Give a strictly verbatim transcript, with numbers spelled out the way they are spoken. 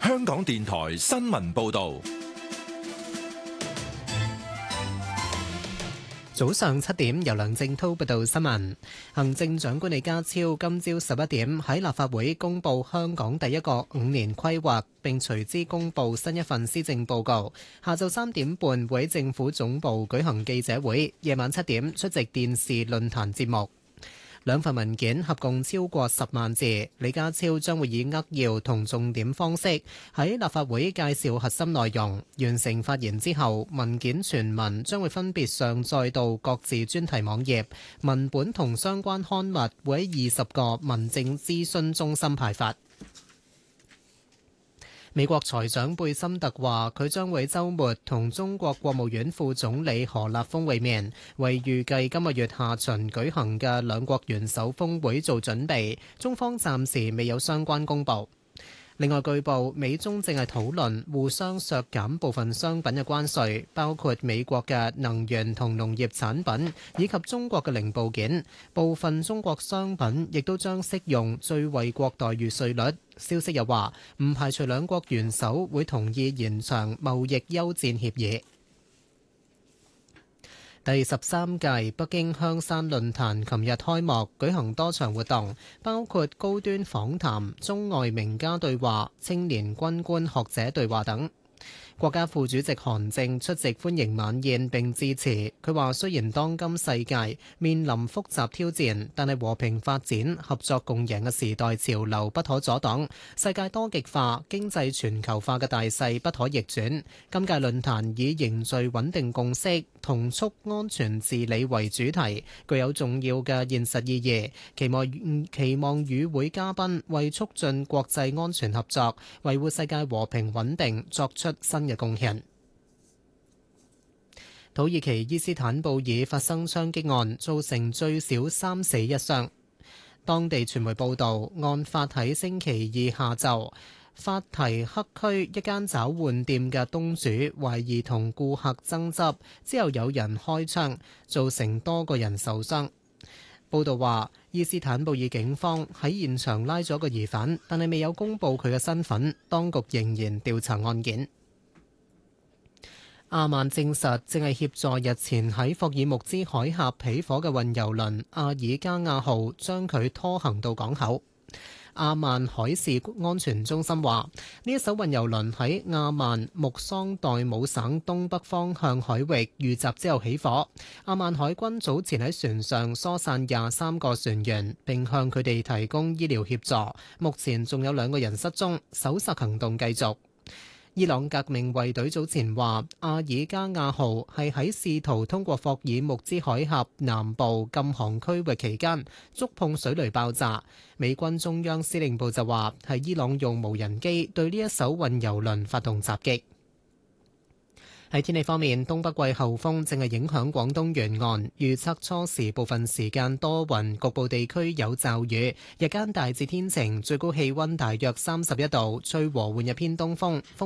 香港電台新聞報道。 早上七點，由梁正滔報道新聞。行政長官李家超今朝十一點喺立法會公布香港第一個五年規劃，並隨之公布新一份施政報告。下晝三點半會喺政府總部舉行記者會，夜晚七點出席電視論壇節目。兩份文件合共超過十萬字，李家超將會以扼要同重點方式喺立法會介紹核心內容。完成發言之後，文件全文將會分別上載到各自專題網頁，文本同相關刊物會喺二十個民政諮詢中心派發。美國財長貝森特話，佢將會週末同中國國務院副總理何立峰會面，為預計今個月下旬舉行嘅兩國元首峰會做準備。中方暫時未有相關公佈。另外，據報美中正係討論互相削減部分商品嘅關稅，包括美國嘅能源同農業產品，以及中國嘅零部件。部分中國商品亦都將適用最惠國待遇稅率。消息又話，唔排除兩國元首會同意延長貿易休戰協議。第十三屆北京香山論壇琴日開幕，舉行多場活動，包括高端訪談、中外名家對話、青年軍官學者對話等。國家副主席韓正出席歡迎晚宴並致辭，佢話雖然當今世界面臨複雜挑戰，但係和平發展、合作共贏嘅時代潮流不可阻擋，世界多極化、經濟全球化嘅大勢不可逆轉。今屆論壇以凝聚穩定共識、同促安全治理為主題，具有重要嘅現實意義，期望期望與會嘉賓為促進國際安全合作、維護世界和平穩定作出新嘅貢獻。土耳其伊斯坦布爾發生槍擊案，造成最少三死一傷。當地傳媒報道，案發喺星期二下晝，法提克區一間找換店嘅東主懷疑同顧客爭執，之後有人開槍，造成多個人受傷。報道話，伊斯坦布爾警方喺現場拉咗個疑犯，但係未有公佈佢嘅身份，當局仍然調查案件。阿曼證實正係協助日前喺霍爾木茲海峽起火嘅運油輪阿爾加亞號，將佢拖行到港口。阿曼海事安全中心話，呢一艘運油輪喺阿曼穆桑代姆省東北方向海域遇襲之後起火。阿曼海軍早前喺船上疏散廿三個船員，並向佢哋提供醫療協助。目前仲有兩個人失蹤，搜索行動繼續。伊朗革命衛隊早前話，阿爾加亞號係喺試圖通過霍爾木茲海峽南部禁航區域期間觸碰水雷爆炸。美軍中央司令部就話，係伊朗用無人機對呢一艘運油輪發動襲擊。喺天氣方面，東北季候風正係影響廣東沿岸，預測初時部分時間多雲，局部地區有驟雨，日間大致天晴，最高氣溫大約三十一度，吹和緩嘅偏東風。風